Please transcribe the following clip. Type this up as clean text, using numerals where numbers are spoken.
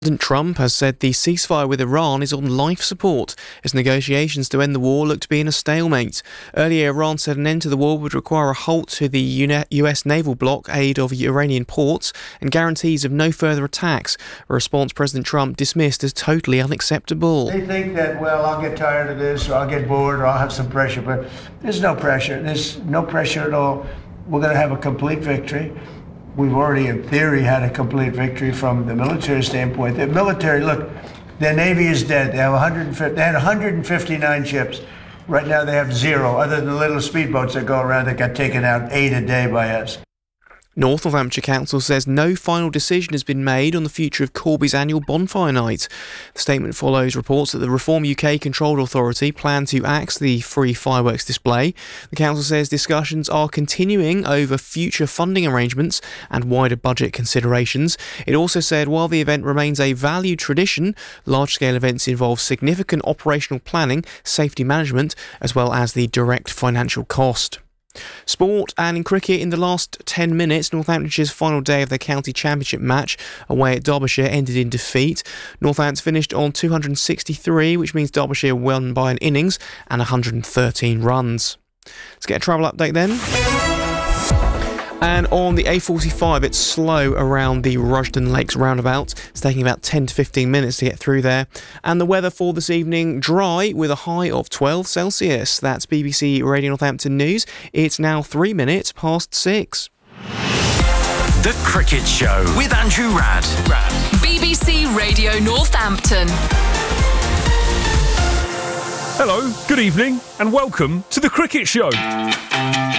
President Trump has said the ceasefire with Iran is on life support as negotiations to end the war look to be in a stalemate. Earlier, Iran said an end to the war would require a halt to the US naval blockade of Iranian ports and guarantees of no further attacks, a response President Trump dismissed as totally unacceptable. They think that, well, I'll get tired of this, or I'll get bored, or I'll have some pressure, but there's no pressure. There's no pressure at all. We're going to have a complete victory. We've already, in theory, had a complete victory from the military standpoint. The military, look, their Navy is dead. They have 159 ships. Right now they have 0, other than the little speedboats that go around that got taken out 8 a day by us. North Northamptonshire Council says no final decision has been made on the future of Corby's annual bonfire night. The statement follows reports that the Reform UK controlled authority plan to axe the free fireworks display. The council says discussions are continuing over future funding arrangements and wider budget considerations. It also said while the event remains a valued tradition, large-scale events involve significant operational planning, safety management, as well as the direct financial cost. Sport, and in cricket, in the last 10 minutes, Northamptonshire's final day of their county championship match away at Derbyshire ended in defeat. Northants finished on 263, which means Derbyshire won by an innings and 113 runs. Let's get a travel update then. And on the A45, it's slow around the Rushden Lakes roundabout. It's taking about 10 to 15 minutes to get through there. And the weather for this evening, dry with a high of 12 Celsius. That's BBC Radio Northampton News. It's now 3 minutes past 6. The Cricket Show with Andrew Radd. BBC Radio Northampton. Hello, good evening, and welcome to The Cricket Show.